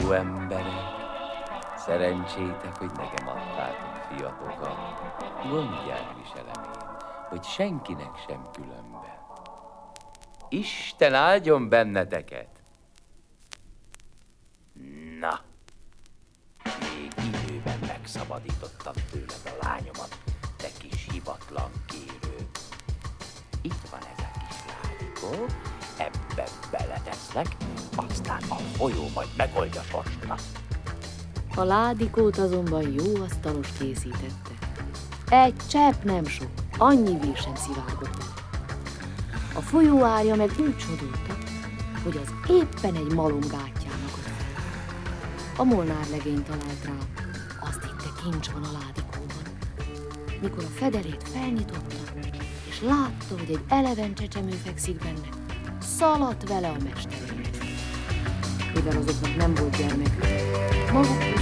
Jó emberek, szerencsétek, hogy nekem adtátok fiatokat. Gondját viselem én, hogy senkinek sem különben. Isten áldjon benneteket! Na, még időben megszabadítottam tőled a lányomat, te kis hivatlan kérő. Itt van ez a kis ládikó, ebbe beleteszlek, aztán a folyó majd megoldja sorsnak. A ládikót azonban jó asztalos készítette. Egy csepp nem sok, annyi víz sem szivárgott. A folyó árja meg úgy csodolta, hogy az éppen egy malom gátjának ott. A Molnár legény talált rá, azt hitte, kincs van a ládikóban. Mikor a fedelét felnyitotta, és látta, hogy egy eleven csecsemő fekszik benne, szaladt vele a mesteréhez. Mivel azoknak nem volt gyermekük, maguk